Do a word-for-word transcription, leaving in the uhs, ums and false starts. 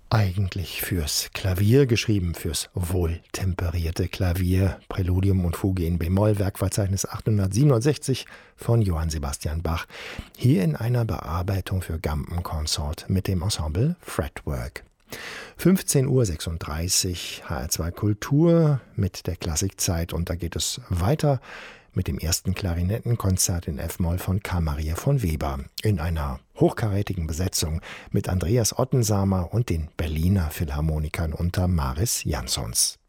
Eigentlich fürs Klavier, geschrieben fürs wohltemperierte Klavier. Präludium und Fuge in b-Moll, Werkverzeichnis achthundertsiebenundsechzig von Johann Sebastian Bach. Hier in einer Bearbeitung für Gampen-Consort mit dem Ensemble Fretwork. fünfzehn Uhr sechsunddreißig, H R zwei Kultur mit der Klassikzeit, und da geht es weiter mit dem ersten Klarinettenkonzert in F-Moll von Karl Maria von Weber in einer hochkarätigen Besetzung mit Andreas Ottensamer und den Berliner Philharmonikern unter Maris Jansons.